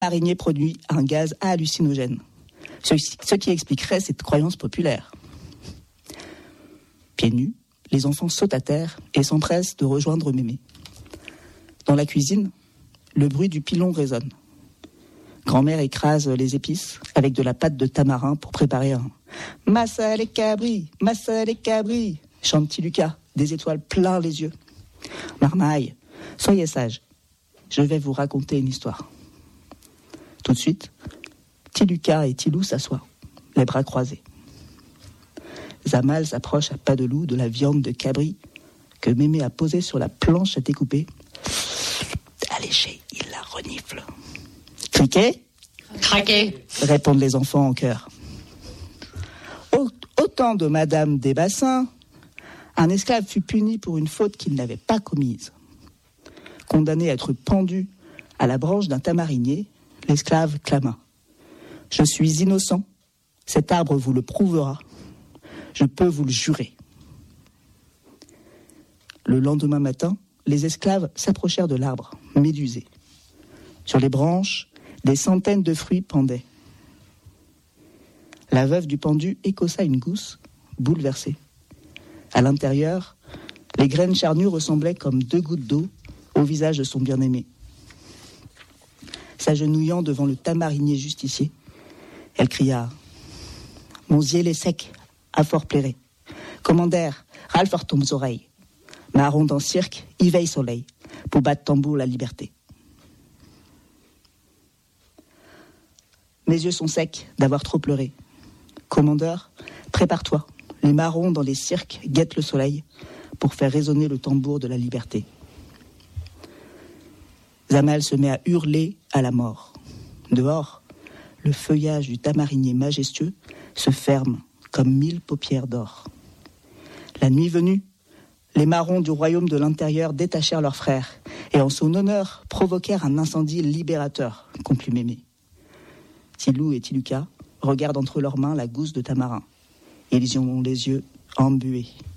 Araignée produit un gaz hallucinogène, ce qui expliquerait cette croyance populaire. Pieds nus, les enfants sautent à terre et s'empressent de rejoindre Mémé. Dans la cuisine, le bruit du pilon résonne. Grand-mère écrase les épices avec de la pâte de tamarin pour préparer un « Massa les cabris, chante petit Lucas, des étoiles plein les yeux. Marmaille, soyez sage, je vais vous raconter une histoire. Tout de suite, petit Lucas et Tilou s'assoient, les bras croisés. Zamal s'approche à pas de loup de la viande de cabri que Mémé a posée sur la planche à découper. Alléché, il la renifle. Criquet ? Craqué, Répondent les enfants en chœur. Au temps de Madame des Bassins, un esclave fut puni pour une faute qu'il n'avait pas commise. Condamné à être pendu à la branche d'un tamarinier, l'esclave clama « Je suis innocent, cet arbre vous le prouvera, je peux vous le jurer. » Le lendemain matin, les esclaves s'approchèrent de l'arbre, médusés. Sur les branches, des centaines de fruits pendaient. La veuve du pendu écossa une gousse, bouleversée. À l'intérieur, les graines charnues ressemblaient comme 2 gouttes d'eau au visage de son bien-aimé. S'agenouillant devant le tamarinier justicier, elle cria « Mon ziel est sec, à fort plairé. Commandeur, râle fort tombes oreilles. Marron dans cirque, y veille soleil, pour battre tambour la liberté. » Mes yeux sont secs d'avoir trop pleuré. Commandeur, prépare-toi. Les marrons dans les cirques guettent le soleil pour faire résonner le tambour de la liberté. Zamal se met à hurler à la mort. Dehors, le feuillage du tamarinier majestueux se ferme comme 1000 paupières d'or. La nuit venue, les marrons du royaume de l'intérieur détachèrent leurs frères et en son honneur provoquèrent un incendie libérateur, conclut Mémé. Tilou et Tiluca regardent entre leurs mains la gousse de tamarin. Ils y ont les yeux embués.